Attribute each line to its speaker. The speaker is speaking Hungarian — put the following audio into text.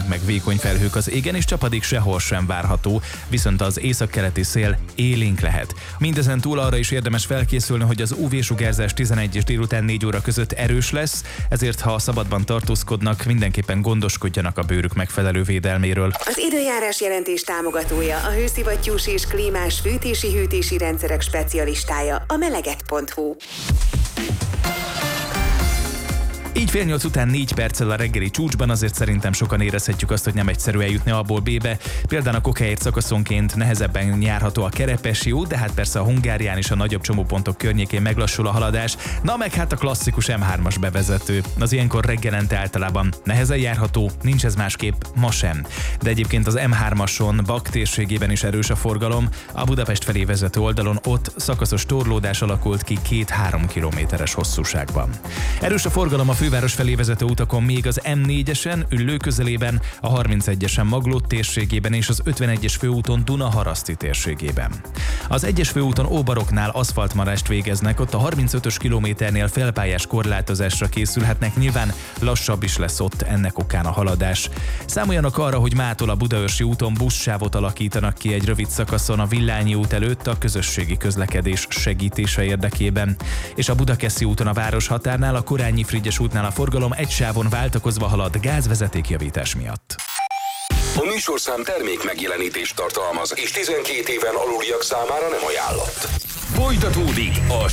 Speaker 1: meg vékony felhők az égen, és csapadék sehol sem várható, viszont az északkeleti szél élénk lehet. Mindezen túl arra is érdemes felkészülni, hogy az UV-sugárzás 11 és délután 4 óra között erős lesz, ezért ha szabadban tartózkodnak, mindenképpen gondoskodjanak a bőrük megfelelő védelméről.
Speaker 2: Az időjárás jelentés támogatója, a hőszivattyús és klímás fűtési-hűtési rendszerek specialistája, a meleget.hu.
Speaker 1: Így 7:30 után 4 perccel a reggeli csúcsban azért szerintem sokan érezhetjük azt, hogy nem egyszerű eljutni A-ból B-be. Például a Kokhelyért szakaszonként nehezebben járható a Kerepesi út, de hát persze a Hungárián és a nagyobb csomópontok környékén meglassul a haladás. Na meg hát a klasszikus M3-as bevezető. Az ilyenkor reggelente általában nehezen járható, nincs ez másképp, ma sem. De egyébként az M3-ason Bak térségében is erős a forgalom, a Budapest felé vezető oldalon ott szakaszos torlódás alakult ki 2-3 kilométeres hosszúságban. Erős a forgalom a főváros felé vezető utakon, még az M4-esen, Üllő közelében, a 31-esen Maglód térségében és az 51-es főúton Dunaharaszti térségében. Az 1-es főúton Óbaroknál aszfaltmarást végeznek, ott a 35-ös kilométernél felpályás korlátozásra készülhetnek, nyilván lassabb is lesz ott ennek okán a haladás. Számoljanak arra, hogy mától a Budaörsi úton buszsávot alakítanak ki egy rövid szakaszon a Villányi út előtt a közösségi közlekedés segítése érdekében. És a Budakeszi úton a városhatárnál, a Korányi-Frigyes útnál a forgalom egy sávon váltakozva halad gázvezetékjavítás miatt.
Speaker 3: A műsorszám termék megjelenítést tartalmaz, és 12 éven aluliak számára nem ajánlott. Folytatódik a